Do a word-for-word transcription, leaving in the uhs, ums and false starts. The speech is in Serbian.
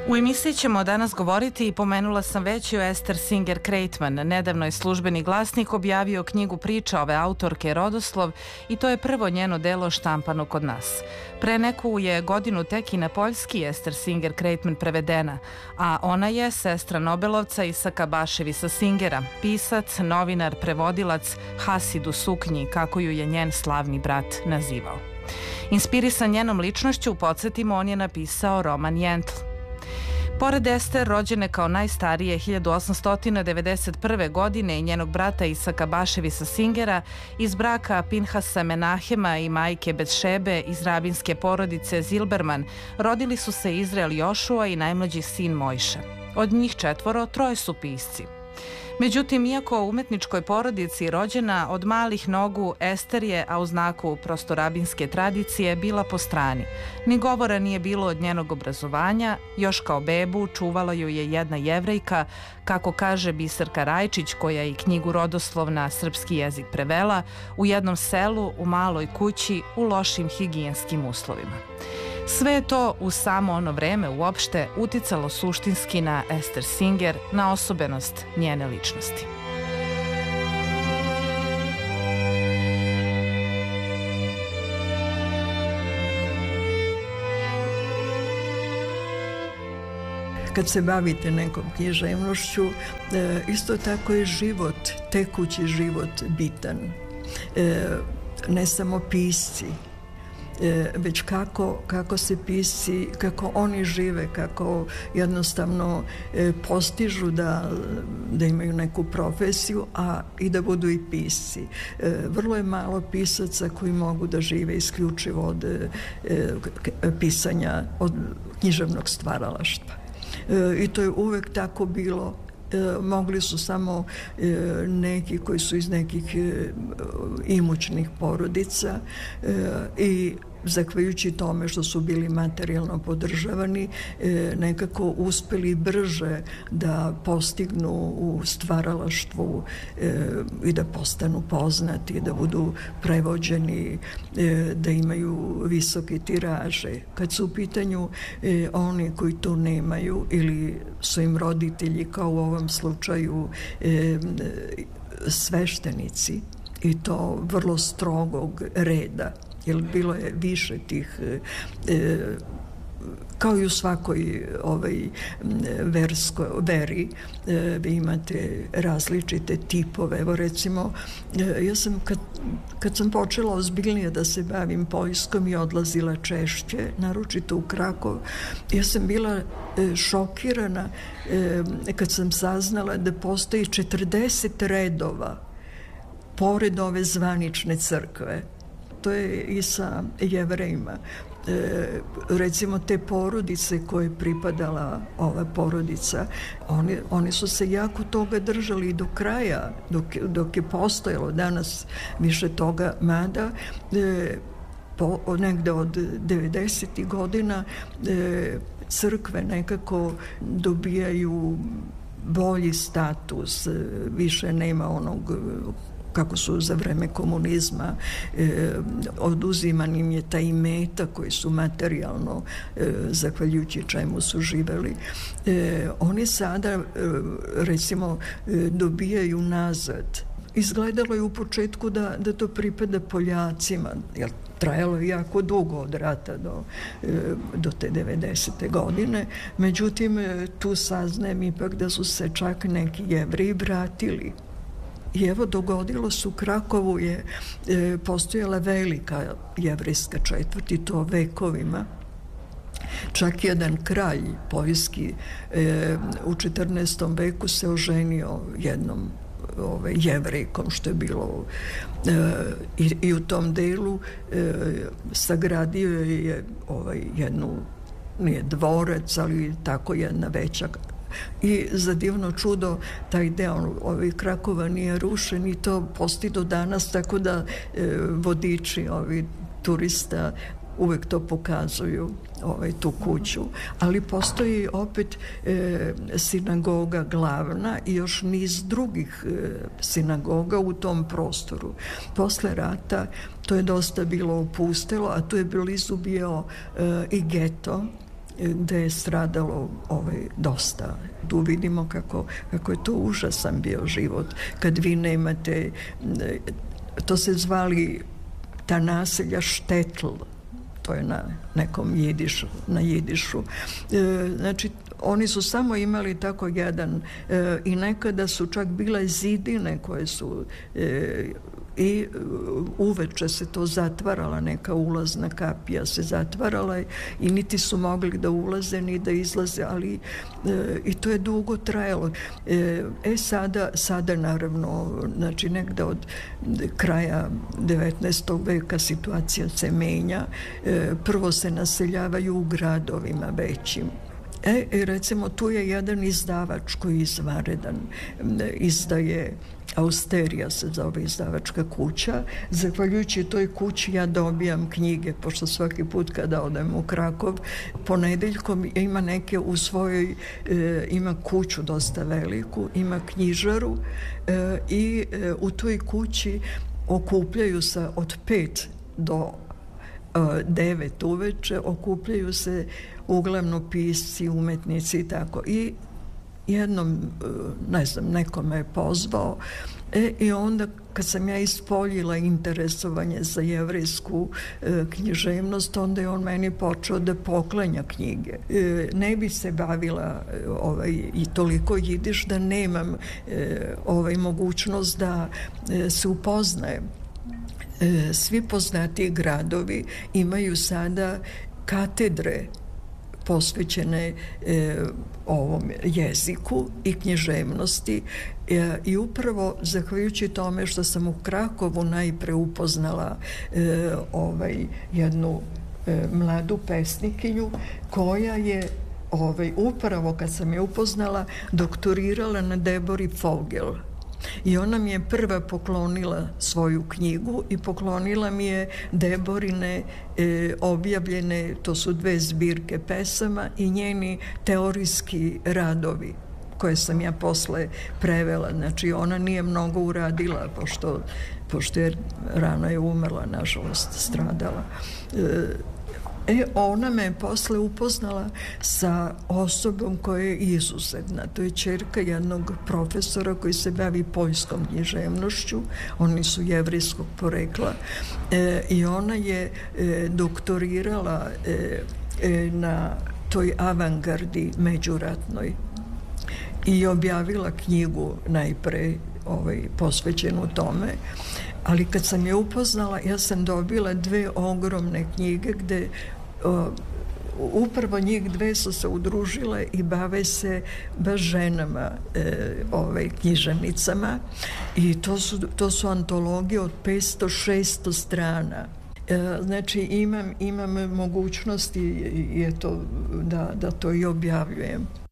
U emisiji ćemo danas govoriti i pomenula sam već i o Ester Singer Kreitman. Nedavno je Službeni glasnik objavio knjigu priča ove autorke Rodoslov i to je prvo njeno delo štampano kod nas. Pre neku je godinu tek i na poljski Ester Singer Kreitman prevedena, a ona je sestra Nobelovca Isaka Baševisa Singera, pisac, novinar, prevodilac, Hasid u suknji, kako ju je njen slavni brat nazivao. Inspirisan njenom ličnošću, podsjetimo, on je napisao roman Jentl. Pored Ester, rođene kao najstarije hiljadu osamsto devedeset prve. godine i njenog brata Isaka Baševisa Singera, iz braka Pinhasa Menahema i majke Betšebe iz rabinske porodice Zilberman, rodili su se Izrael Jošua i najmlađi sin Mojše. Od njih četvoro, troje su pisci. Međutim, iako u umetničkoj porodici rođena od malih nogu, Ester je, a u znaku prostorabinske tradicije, bila po strani. Ni govora nije bilo od njenog obrazovanja, još kao bebu čuvala ju je jedna Jevrejka, kako kaže Biserka Rajčić, koja je i knjigu Rodoslov na srpski jezik prevela, u jednom selu, u maloj kući, u lošim higijenskim uslovima. Sve je to u samo ono vreme uopšte uticalo suštinski na Ester Singer, na osobenost njene ličnosti. Kad se bavite nekom književnošću, isto tako je život, tekući život bitan. Ne samo pisci, već kako, kako se pisci, kako oni žive, kako jednostavno postižu da, da imaju neku profesiju, a i da budu i pisci. Vrlo je malo pisaca koji mogu da žive isključivo od pisanja, od književnog stvaralaštva. I to je uvek tako bilo. Mogli su samo neki koji su iz nekih imućnih porodica i zahvaljujući tome što su bili materijalno podržavani, nekako uspeli brže da postignu u stvaralaštvu i da postanu poznati, da budu prevođeni, da imaju visoke tiraže. Kad su u pitanju oni koji to nemaju ili su im roditelji, kao u ovom slučaju sveštenici, i to vrlo strogog reda, jer bilo je više tih, e, kao i u svakoj ovaj, verskoj veri, e, vi imate različite tipove. Evo recimo, e, ja sam kad, kad sam počela ozbiljnije da se bavim Poljskom i odlazila češće, naročito u Krakov, ja sam bila e, šokirana e, kad sam saznala da postoji četrdeset redova pored ove zvanične crkve. To je i sa Jevrejima. E, recimo te porodice koje je pripadala ova porodica, oni, oni su se jako toga držali do kraja, dok, dok je postojalo. Danas više toga, mada e, po, negde od devedesetih godina e, crkve nekako dobijaju bolji status, više nema onog kako su za vreme komunizma, e, oduziman im je taj imetak koji su materijalno, e, zahvaljujući čemu su živeli. E, oni sada, e, recimo, e, dobijaju nazad. Izgledalo je u početku da, da to pripada Poljacima, jer trajalo je jako dugo od rata do, do te devedesete godine. Međutim, tu saznajem ipak da su se čak neki Jevreji vratili. I evo, dogodilo se u Krakovu je e, postojala velika jevrejska četvrt, i to vekovima. Čak jedan kralj poljski e, u četrnaestom veku se oženio jednom ove, jevrejkom, što je bilo e, i, i u tom delu e, sagradio je ovaj, jednu, nije dvorec, ali tako jedna veća. I za divno čudo taj deo ovih Krakova nije rušen i to postoji do danas, tako da e, vodiči ovi turista uvek to pokazuju, ovaj, tu kuću. Ali postoji opet e, sinagoga glavna i još niz drugih e, sinagoga u tom prostoru. Posle rata to je dosta bilo opustelo, a tu je blizu bio e, i geto gde je stradalo ovaj, dosta. Tu vidimo kako, kako je to užasan bio život. Kad vi nemate, to se zvali ta naselja štetl, to je na nekom jidišu, na jidišu. E, znači, oni su samo imali tako jedan e, i nekada su čak bile zidine koje su e, i uveče se to zatvarala, neka ulazna kapija se zatvarala i niti su mogli da ulaze ni da izlaze, ali e, i to je dugo trajalo. E, e sada, sada naravno, znači negde od kraja devetnaestog veka situacija se menja. E, prvo se naseljavaju u gradovima većim. E, recimo, tu je jedan izdavač koji je izvanredan, izdaje Austerija se zove izdavačka kuća. Zahvaljujući toj kući ja dobijam knjige, pošto svaki put kada odem u Krakov ponedeljkom ima neke u svojoj, e, ima kuću dosta veliku, ima knjižaru e, i e, u toj kući okupljaju se od pet do devet uveče, okupljaju se uglavnom pisci, umetnici i tako. I jednom, ne znam, neko me je pozvao e, i onda kad sam ja ispoljila interesovanje za jevrejsku e, književnost, onda je on meni počeo da poklanja knjige. E, ne bi se bavila ovaj, i toliko jidiš da nemam e, ovaj, mogućnost da e, se upoznajem. E, svi poznati gradovi imaju sada katedre posvećene e, ovom jeziku i književnosti e, i upravo zahvaljujući tome što sam u Krakovu najpre upoznala e, ovaj, jednu e, mladu pesnikinju koja je ovaj, upravo kad sam je upoznala doktorirala na Debori Fogel. I ona mi je prva poklonila svoju knjigu i poklonila mi je Deborine e, objavljene, to su dve zbirke pesama i njeni teorijski radovi koje sam ja posle prevela. Znači ona nije mnogo uradila pošto, pošto je rano je umrla, nažalost stradala. E, E, ona me je posle upoznala sa osobom koja je izuzetna. To je ćerka jednog profesora koji se bavi poljskom književnošću. Oni su jevrejskog porekla. E, I ona je e, doktorirala e, e, na toj avangardi međuratnoj i objavila knjigu najpre ovaj, posvećenu tome. Ali kad sam je upoznala, ja sam dobila dve ogromne knjige gde o, upravo njih dve su se udružile i bave se baš ženama, e, ovaj, književnicama i to su, to su antologije od petsto šesto strana. E, znači imam, imam mogućnosti i, i eto, da, da to i objavljujem.